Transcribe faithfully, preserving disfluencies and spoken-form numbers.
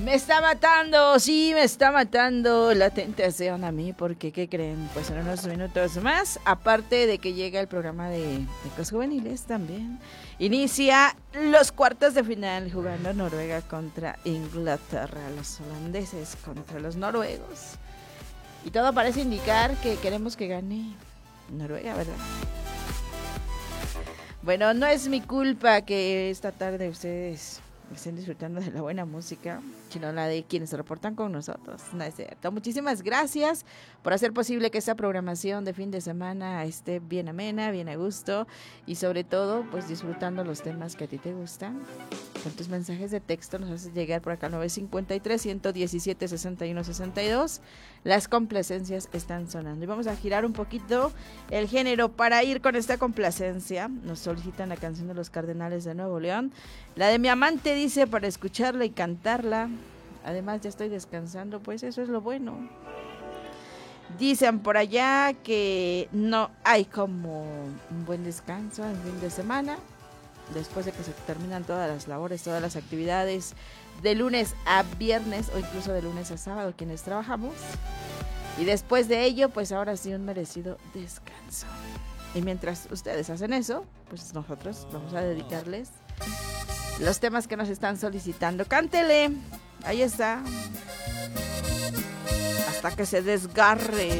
Me está matando, sí, me está matando la tentación a mí, porque ¿qué creen? Pues en unos minutos más, aparte de que llega el programa de, de Ecos Juveniles también, inicia los cuartos de final jugando Noruega contra Inglaterra, los holandeses contra los noruegos. Y todo parece indicar que queremos que gane Noruega, ¿verdad? Bueno, no es mi culpa que esta tarde ustedes estén disfrutando de la buena música, sino la de quienes se reportan con nosotros. No es cierto. Muchísimas gracias por hacer posible que esta programación de fin de semana esté bien amena, bien a gusto y sobre todo, pues disfrutando los temas que a ti te gustan. Con tus mensajes de texto nos haces llegar por acá nueve cinco tres, uno uno siete, seis uno seis dos. Las complacencias están sonando. Y vamos a girar un poquito el género para ir con esta complacencia. Nos solicitan la canción de los Cardenales de Nuevo León. La de Mi Amante, dice, para escucharla y cantarla. Además ya estoy descansando, pues eso es lo bueno. Dicen por allá que no hay como un buen descanso en fin de semana, después de que se terminan todas las labores, todas las actividades, de lunes a viernes o incluso de lunes a sábado, quienes trabajamos. Y después de ello, pues ahora sí un merecido descanso. Y mientras ustedes hacen eso, pues nosotros vamos a dedicarles los temas que nos están solicitando. Cántele, ahí está, hasta que se desgarre.